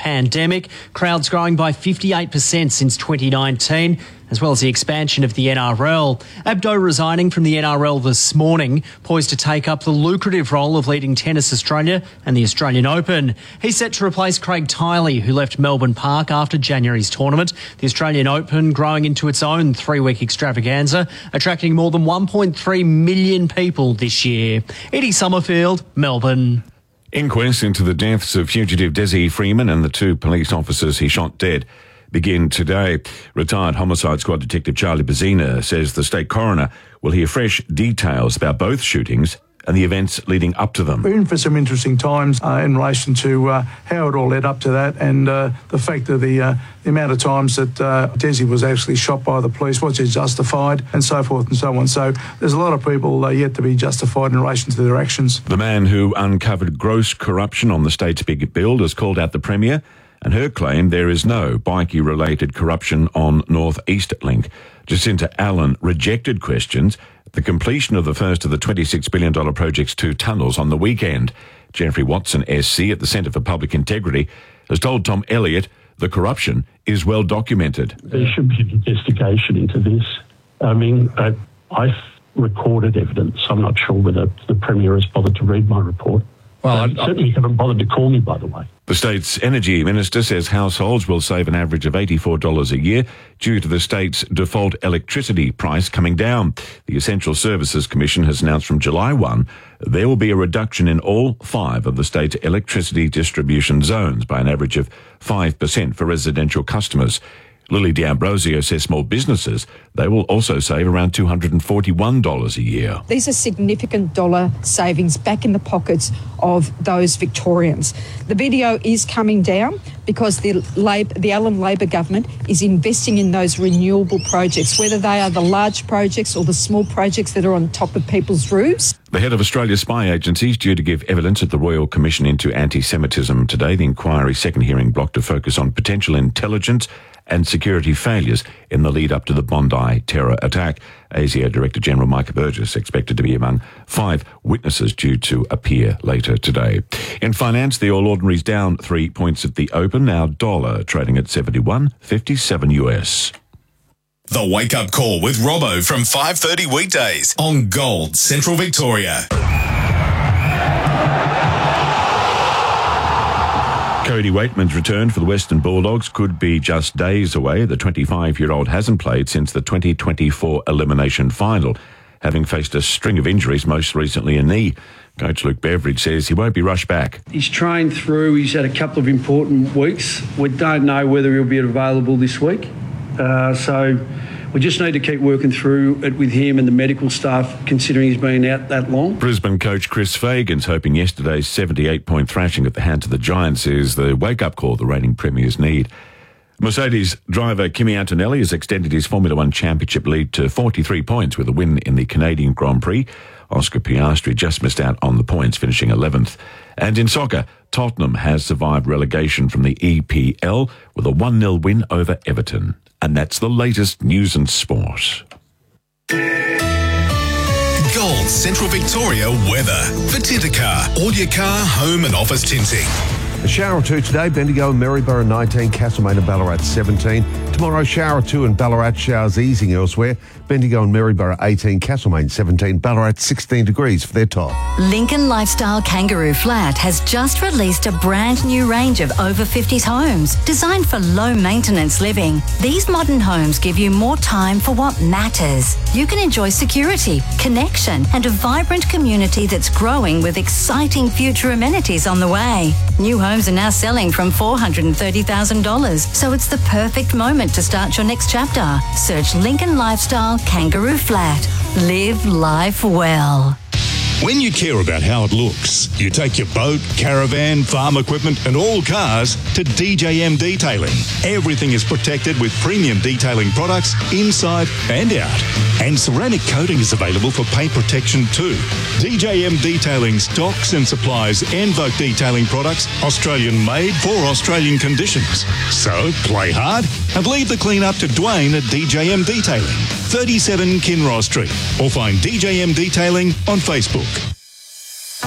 pandemic. Crowds growing by 58% since 2019, as well as the expansion of the NRL. Abdo resigning from the NRL this morning, poised to take up the lucrative role of leading Tennis Australia and the Australian Open. He's set to replace Craig Tiley, who left Melbourne Park after January's tournament. The Australian Open growing into its own three-week extravaganza, attracting more than 1.3 million people this year. Eddie Summerfield, Melbourne. Inquest into the deaths of fugitive Desi Freeman and the two police officers he shot dead begin today. Retired Homicide Squad Detective Charlie Bazina says the state coroner will hear fresh details about both shootings and the events leading up to them. We're in for some interesting times in relation to how it all led up to that, and the fact that the amount of times that Desi was actually shot by the police, was it justified, and so forth and so on. So there's a lot of people yet to be justified in relation to their actions. The man who uncovered gross corruption on the state's big build has called out the Premier and her claim there is no bikie-related corruption on North East Link. Jacinta Allen rejected questions at the completion of the first of the $26 billion project's two tunnels on the weekend. Jeffrey Watson, SC, at the Centre for Public Integrity, has told Tom Elliott the corruption is well documented. There should be an investigation into this. I mean, I've recorded evidence. I'm not sure whether the Premier has bothered to read my report. Well, certainly haven't bothered to call me, by the way. The state's energy minister says households will save an average of $84 a year due to the state's default electricity price coming down. The Essential Services Commission has announced from July 1 there will be a reduction in all 5 of the state's electricity distribution zones by an average of 5% for residential customers. Lily D'Ambrosio says small businesses, they will also save around $241 a year. These are significant dollar savings back in the pockets of those Victorians. The BDO is coming down because the Allen Labor government is investing in those renewable projects, whether they are the large projects or the small projects that are on top of people's roofs. The head of Australia's spy agency is due to give evidence at the Royal Commission into Anti-Semitism today. The inquiry's second hearing blocked to focus on potential intelligence and security failures in the lead up to the Bondi terror attack. ASIO Director General Micah Burgess expected to be among 5 witnesses due to appear later today. In finance, the All Ordinary's down 3 points at the open, now dollar trading at 71.57 US. The Wake Up Call with Robbo from 5:30 weekdays on Gold Central Victoria. Cody Waitman's return for the Western Bulldogs could be just days away. The 25-year-old hasn't played since the 2024 elimination final, having faced a string of injuries, most recently a knee. Coach Luke Beveridge says he won't be rushed back. He's trained through, he's had a couple of important weeks. We don't know whether he'll be available this week. So we just need to keep working through it with him and the medical staff, considering he's been out that long. Brisbane coach Chris Fagan's hoping yesterday's 78-point thrashing at the hands of the Giants is the wake-up call the reigning premiers need. Mercedes driver Kimi Antonelli has extended his Formula One championship lead to 43 points with a win in the Canadian Grand Prix. Oscar Piastri just missed out on the points, finishing 11th. And in soccer, Tottenham has survived relegation from the EPL with a 1-0 win over Everton. And that's the latest news and sport. Gold Central Victoria weather for Tintercar. All your car, home and office tinting. A shower or two today, Bendigo and Maryborough 19, Castlemaine and Ballarat 17. Tomorrow, shower or two in Ballarat, showers easing elsewhere. Bendigo and Maryborough 18, Castlemaine 17, Ballarat 16 degrees for their top. Lincoln Lifestyle Kangaroo Flat has just released a brand new range of over 50s homes designed for low maintenance living. These modern homes give you more time for what matters. You can enjoy security, connection and a vibrant community that's growing with exciting future amenities on the way. New homes are now selling from $430,000, so it's the perfect moment to start your next chapter. Search Lincoln Lifestyle Kangaroo Flat. Live life well. When you care about how it looks, you take your boat, caravan, farm equipment and all cars to DJM Detailing. Everything is protected with premium detailing products inside and out. And ceramic coating is available for paint protection too. DJM Detailing stocks and supplies Envoke detailing products, Australian made for Australian conditions. So play hard and leave the clean up to Dwayne at DJM Detailing, 37 Kinross Street, or find DJM Detailing on Facebook.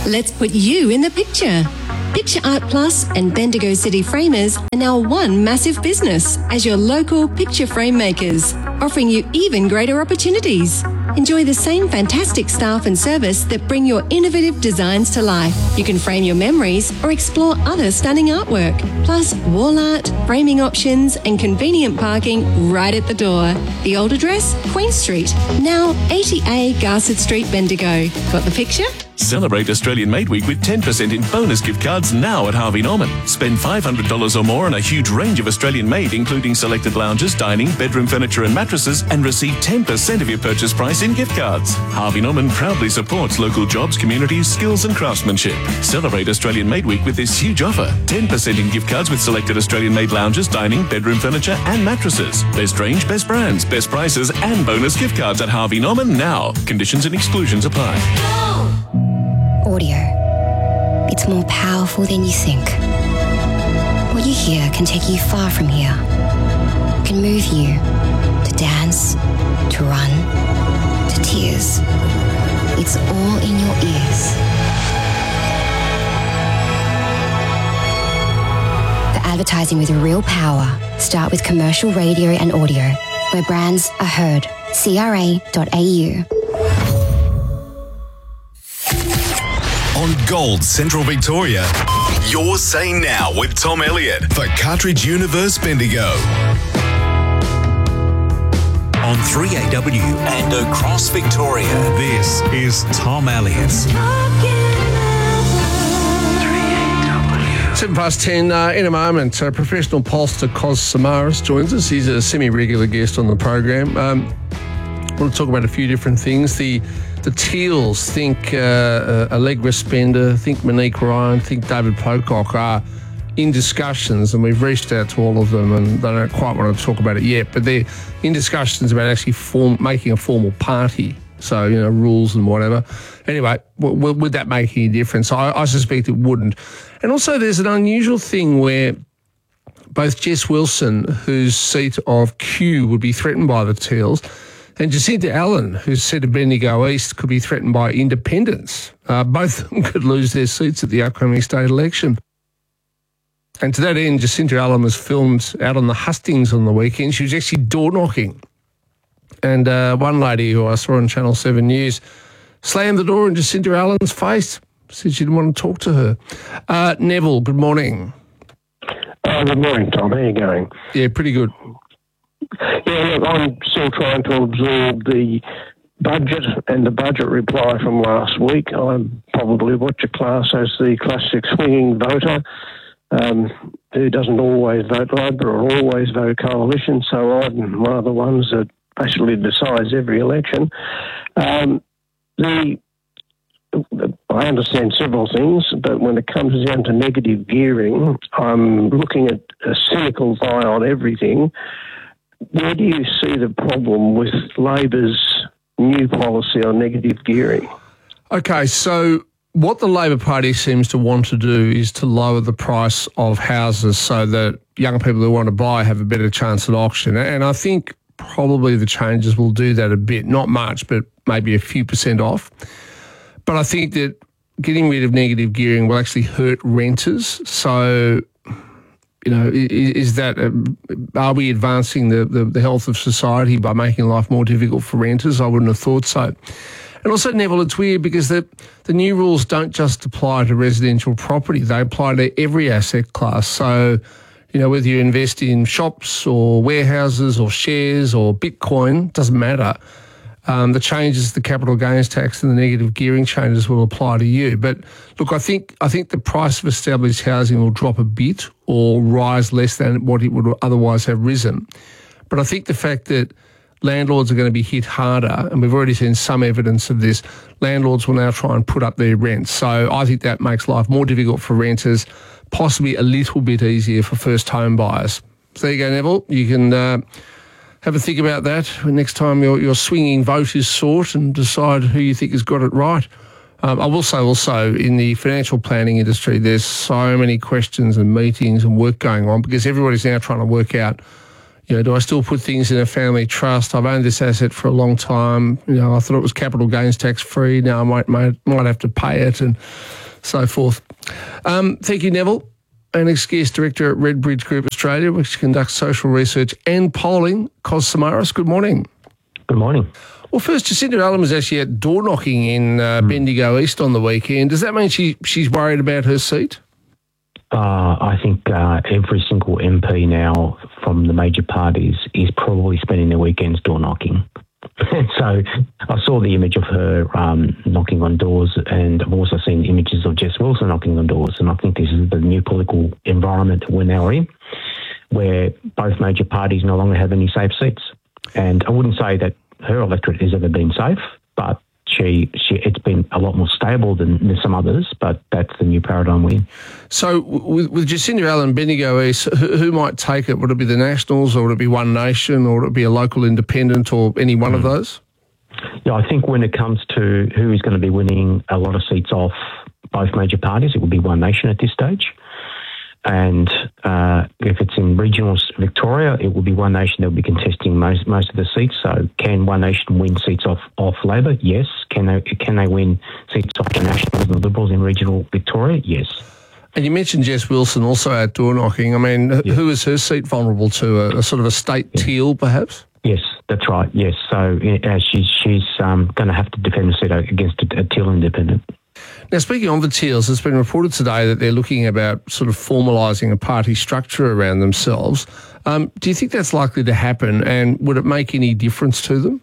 Let's put you in the picture. Picture Art Plus and Bendigo City Framers are now one massive business as your local picture frame makers, offering you even greater opportunities. Enjoy the same fantastic staff and service that bring your innovative designs to life. You can frame your memories or explore other stunning artwork, plus wall art, framing options and convenient parking right at the door. The old address, Queen Street, now 80A Garsett Street, Bendigo. Got the picture? Celebrate Australian Made Week with 10% in bonus gift cards now at Harvey Norman. Spend $500 or more on a huge range of Australian made, including selected lounges, dining, bedroom furniture and mattresses, and receive 10% of your purchase price in gift cards. Harvey Norman proudly supports local jobs, communities, skills and craftsmanship. Celebrate Australian Made Week with this huge offer. 10% in gift cards with selected Australian made lounges, dining, bedroom furniture and mattresses. Best range, best brands, best prices and bonus gift cards at Harvey Norman now. Conditions and exclusions apply. Audio. It's more powerful than you think. What you hear can take you far from here. Can move you to dance, to run, to tears. It's all in your ears. For advertising with real power, start with commercial radio and audio, where brands are heard. CRA.au. On Gold Central Victoria, you're saying now with Tom Elliott for Cartridge Universe Bendigo. On 3AW and across Victoria, this is Tom Elliott. 10:10 in a moment. Professional pollster Cos Samaras joins us. He's a semi-regular guest on the program. I want to talk about a few different things. The Teals think Allegra Spender, think Monique Ryan, think David Pocock are in discussions, and we've reached out to all of them, and they don't quite want to talk about it yet, but they're in discussions about actually making a formal party. So, rules and whatever. Anyway, would that make any difference? I suspect it wouldn't. And also there's an unusual thing where both Jess Wilson, whose seat of Q would be threatened by the Teals, and Jacinta Allen, whose seat of Bendigo East could be threatened by independents. Both of them could lose their seats at the upcoming state election. And to that end, Jacinta Allen was filmed out on the hustings on the weekend. She was actually door knocking. And one lady who I saw on Channel 7 News slammed the door in Jacinta Allen's face, said she didn't want to talk to her. Neville, good morning. Good morning, Tom. How are you going? Yeah, pretty good. Yeah, look, I'm still trying to absorb the budget and the budget reply from last week. I'm probably what your class as the classic swinging voter who doesn't always vote Labor or always vote Coalition, so I'm one of the ones that basically decides every election. I understand several things, but when it comes down to negative gearing, I'm looking at a cynical eye on everything. Where do you see the problem with Labor's new policy on negative gearing? Okay, so what the Labor Party seems to want to do is to lower the price of houses so that young people who want to buy have a better chance at auction. And I think probably the changes will do that a bit, not much, but maybe a few % off. But I think that getting rid of negative gearing will actually hurt renters. So, is that are we advancing the health of society by making life more difficult for renters? I wouldn't have thought so. And also, Neville, it's weird because the new rules don't just apply to residential property. They apply to every asset class. So, whether you invest in shops or warehouses or shares or Bitcoin, doesn't matter. The changes to the capital gains tax and the negative gearing changes will apply to you. But look, I think the price of established housing will drop a bit or rise less than what it would otherwise have risen. But I think the fact that landlords are going to be hit harder, and we've already seen some evidence of this, landlords will now try and put up their rents. So I think that makes life more difficult for renters, possibly a little bit easier for first home buyers. So there you go, Neville. You can have a think about that next time your swinging vote is sought and decide who you think has got it right. I will say also in the financial planning industry, there's so many questions and meetings and work going on because everybody's now trying to work out, do I still put things in a family trust? I've owned this asset for a long time. I thought it was capital gains tax free. Now I might have to pay it and so forth. Thank you, Neville. Annex Guest Director at Redbridge Group Australia, which conducts social research and polling. Cos Samaras, good morning. Good morning. Well, first, Jacinda Allen was actually at door knocking in Bendigo East on the weekend. Does that mean she's worried about her seat? I think every single MP now from the major parties is probably spending their weekends door knocking. So I saw the image of her knocking on doors, and I've also seen images of Jess Wilson knocking on doors, and I think this is the new political environment we're now in, where both major parties no longer have any safe seats. And I wouldn't say that her electorate has ever been safe, but it's been a lot more stable than some others, but that's the new paradigm we're in. So with Jacinda Allen, Bendigo East, who might take it? Would it be the Nationals, or would it be One Nation, or would it be a local independent, or any one of those? Yeah, I think when it comes to who is going to be winning a lot of seats off both major parties, it would be One Nation at this stage. And if it's in regional Victoria, it will be One Nation that will be contesting most of the seats. So can One Nation win seats off Labor? Yes. Can they win seats off the Nationals and the Liberals in regional Victoria? Yes. And you mentioned Jess Wilson also at door knocking. I mean, who is her seat vulnerable to? A sort of a state teal, perhaps? Yes, that's right. Yes. So she's going to have to defend the seat against a teal independent. Now, speaking of the Teals, it's been reported today that they're looking about sort of formalising a party structure around themselves. Do you think that's likely to happen, and would it make any difference to them?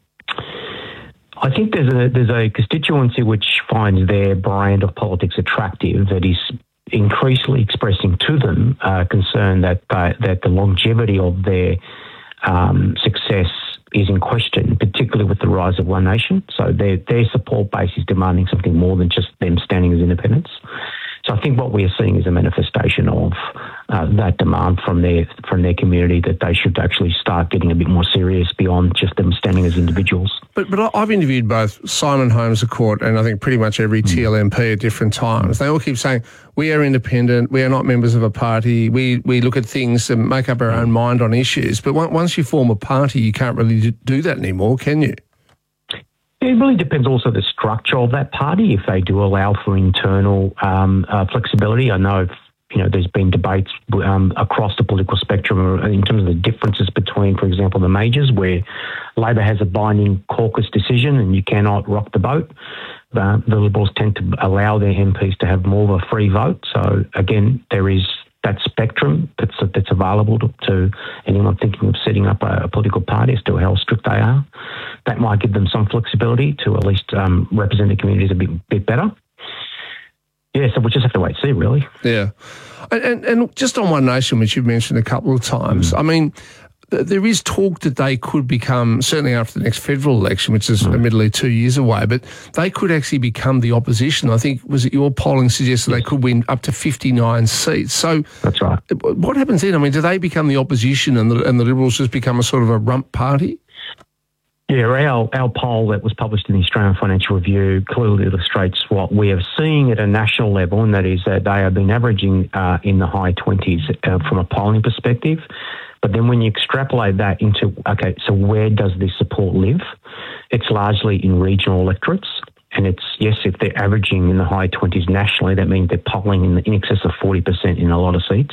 I think there's a constituency which finds their brand of politics attractive, that is increasingly expressing to them concern that the longevity of their success is in question, particularly with the rise of One Nation. So their support base is demanding something more than just them standing as independents. So I think what we are seeing is a manifestation of that demand from their community, that they should actually start getting a bit more serious beyond just them standing as individuals. But I've interviewed both Simon Holmes à Court and I think pretty much every TLMP at different times. They all keep saying, we are independent, we are not members of a party, we look at things and make up our own mind on issues. But once you form a party, you can't really do that anymore, can you? It really depends also the structure of that party, if they do allow for internal flexibility. I know there's been debates across the political spectrum in terms of the differences between, for example, the majors, where Labor has a binding caucus decision and you cannot rock the boat. The Liberals tend to allow their MPs to have more of a free vote. So, again, there is that spectrum that's available to anyone thinking of setting up a political party as to how strict they are. That might give them some flexibility to at least represent the communities a bit better. Yeah, so we'll just have to wait and see, really. Yeah. And just on One Nation, which you've mentioned a couple of times, I mean, there is talk that they could become, certainly after the next federal election, which is admittedly 2 years away, but they could actually become the opposition. I think, was it your polling suggested they could win up to 59 seats? So that's right. What happens then? I mean, do they become the opposition and the Liberals just become a sort of a rump party? Yeah, our poll that was published in the Australian Financial Review clearly illustrates what we are seeing at a national level, and that is that they have been averaging in the high 20s from a polling perspective. But then when you extrapolate that into, okay, so where does this support live? It's largely in regional electorates. And it's, yes, if they're averaging in the high 20s nationally, that means they're polling in excess of 40% in a lot of seats.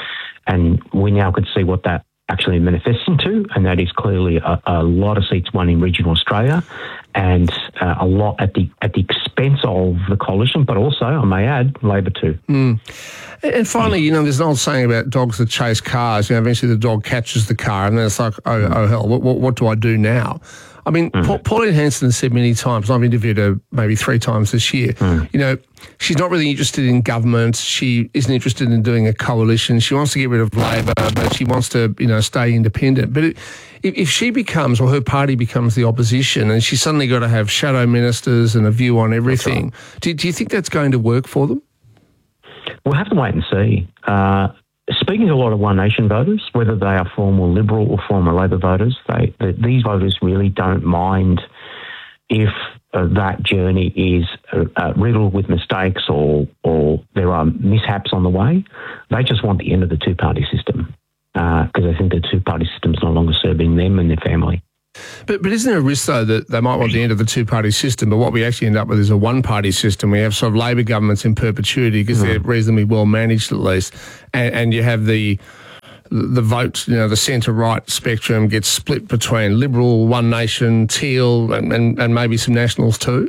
And we now could see what that actually manifests into, and that is clearly a lot of seats won in regional Australia, and a lot at the expense of the coalition, but also, I may add, Labor too. And finally, there's an old saying about dogs that chase cars. Eventually the dog catches the car, and then it's like, oh hell, what do I do now? I mean, Pauline Hanson has said many times, and I've interviewed her maybe 3 times this year, she's not really interested in government. She isn't interested in doing a coalition. She wants to get rid of Labor, but she wants to, stay independent. But if she becomes, or her party becomes the opposition, and she's suddenly got to have shadow ministers and a view on everything, do you think that's going to work for them? We'll have to wait and see. Speaking to a lot of One Nation voters, whether they are former Liberal or former Labor voters, these voters really don't mind if that journey is riddled with mistakes or there are mishaps on the way. They just want the end of the two-party system. because they think the two-party system is no longer serving them and their family. But isn't there a risk, though, that they might want the end of the two-party system, but what we actually end up with is a one-party system? We have sort of Labor governments in perpetuity because they're reasonably well managed, at least, and you have the vote, the centre-right spectrum gets split between Liberal, One Nation, Teal, and maybe some Nationals too?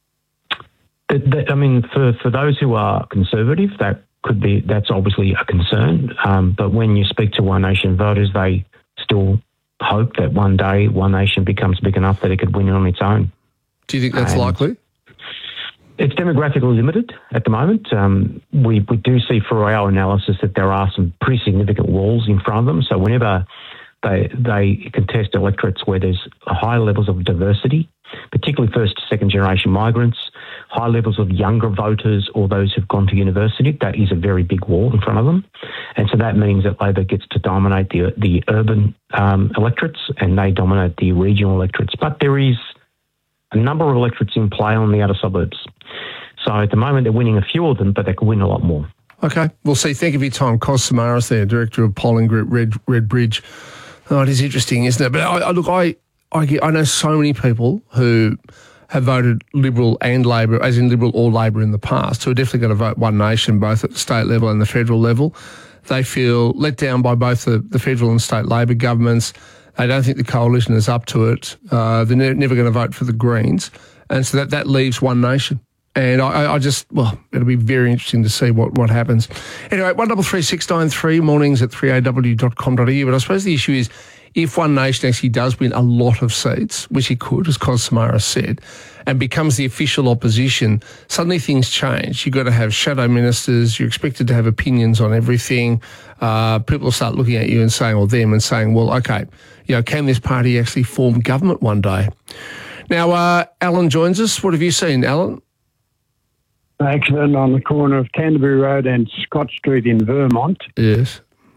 I mean, for those who are conservative, that's obviously a concern. But when you speak to One Nation voters, they still hope that one day One Nation becomes big enough that it could win on its own. Do you think that's likely? It's demographically limited at the moment. We do see for our analysis that there are some pretty significant walls in front of them. So whenever they contest electorates where there's high levels of diversity, particularly first to second generation migrants, high levels of younger voters or those who've gone to university, that is a very big wall in front of them. And so that means that Labor gets to dominate the urban electorates and they dominate the regional electorates. But there is a number of electorates in play on the outer suburbs. So at the moment they're winning a few of them, but they could win a lot more. Okay, we'll see. Thank you for your time. Cos Samaras there, Director of Polling Group Red Bridge. Oh, it is interesting, isn't it? But I know so many people who have voted Liberal and Labor, as in Liberal or Labor in the past, who are definitely going to vote One Nation, both at the state level and the federal level. They feel let down by both the federal and state Labor governments. They don't think the coalition is up to it. They're never going to vote for the Greens. And so that leaves One Nation. And it'll be very interesting to see what happens. Anyway, 133693, mornings at 3aw.com.au. But I suppose the issue is, if One Nation actually does win a lot of seats, which it could, as Cos Samaras said, and becomes the official opposition, suddenly things change. You've got to have shadow ministers. You're expected to have opinions on everything. People start looking at you and saying, or them, and saying, well, okay, can this party actually form government one day? Now, Alan joins us. What have you seen, Alan? Accident on the corner of Canterbury Road and Scott Street in Vermont. Yes.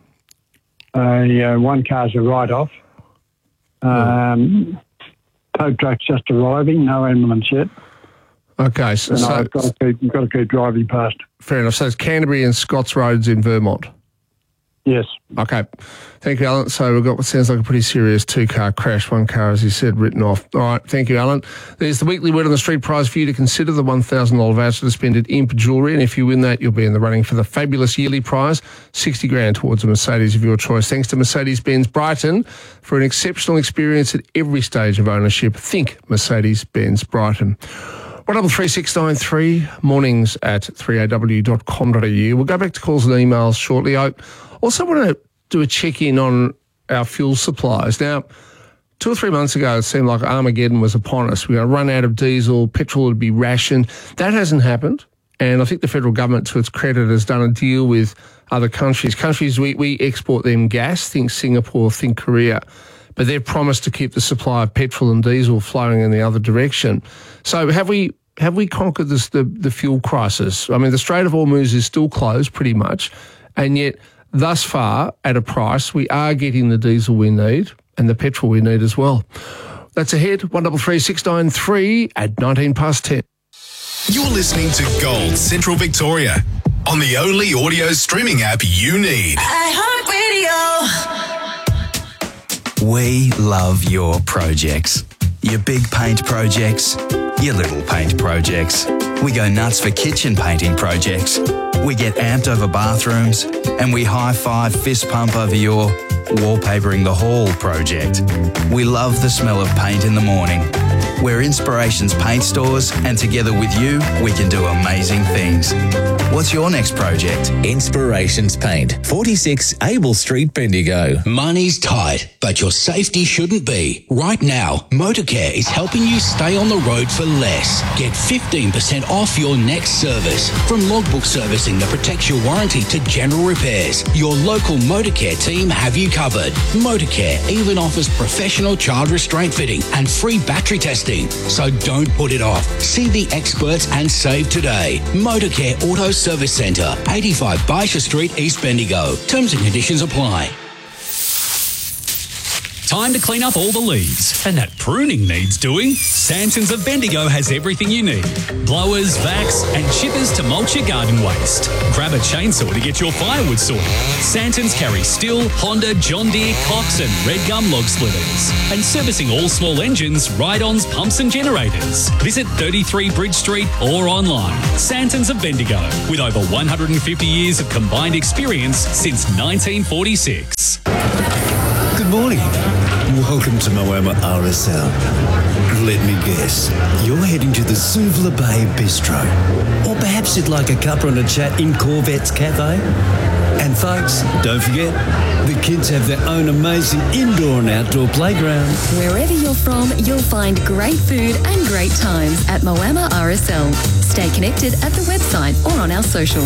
One car's a write-off. Tow truck's just arriving, no ambulance yet. Okay, so I've got to keep driving past. Fair enough. So it's Canterbury and Scott's Roads in Vermont? Yes. Okay. Thank you, Alan. So we've got what sounds like a pretty serious two-car crash. One car, as you said, written off. All right. Thank you, Alan. There's the weekly Word on the Street prize for you to consider, the $1,000 voucher to spend at Imp Jewellery. And if you win that, you'll be in the running for the fabulous yearly prize, $60,000 towards a Mercedes of your choice. Thanks to Mercedes-Benz Brighton for an exceptional experience at every stage of ownership. Think Mercedes-Benz Brighton. 133693, mornings at 3aw.com.au. We'll go back to calls and emails shortly. I also want to do a check-in on our fuel supplies. Now, 2 or 3 months ago, it seemed like Armageddon was upon us. We're going to run out of diesel, petrol would be rationed. That hasn't happened. And I think the federal government, to its credit, has done a deal with other countries. Countries, we export them gas, think Singapore, think Korea. But they've promised to keep the supply of petrol and diesel flowing in the other direction. So have we conquered the fuel crisis? I mean, the Strait of Hormuz is still closed pretty much, and yet thus far, at a price, we are getting the diesel we need and the petrol we need as well. That's ahead, 133693 at 10:10. You're listening to Gold Central Victoria on the only audio streaming app you need. iHeartRadio. We love your projects. Your big paint projects, your little paint projects. We go nuts for kitchen painting projects. We get amped over bathrooms, and we high-five fist pump over your wallpapering the hall project. We love the smell of paint in the morning. We're Inspirations Paint Stores, and together with you, we can do amazing things. What's your next project? Inspirations Paint, 46 Abel Street, Bendigo. Money's tight, but your safety shouldn't be. Right now, Motorcare is helping you stay on the road for less. Get 15% off your next service. From logbook servicing that protects your warranty to general repairs, your local Motorcare team have you covered. Motorcare even offers professional child restraint fitting and free battery testing. So don't put it off. See the experts and save today. Motorcare Auto Service Centre, 85 Baisha Street, East Bendigo. Terms and conditions apply. Time to clean up all the leaves. And that pruning needs doing. Santons of Bendigo has everything you need. Blowers, vacs and chippers to mulch your garden waste. Grab a chainsaw to get your firewood sorted. Santons carry Stihl, Honda, John Deere, Cox and Red Gum log splitters. And servicing all small engines, ride-ons, pumps and generators. Visit 33 Bridge Street or online. Santons of Bendigo, with over 150 years of combined experience since 1946. Good morning. Welcome to Moama RSL. Let me guess, you're heading to the Suvla Bay Bistro. Or perhaps you'd like a cuppa and a chat in Corvette's Cafe. And folks, don't forget, the kids have their own amazing indoor and outdoor playground. Wherever you're from, you'll find great food and great times at Moama RSL. Stay connected at the website or on our socials.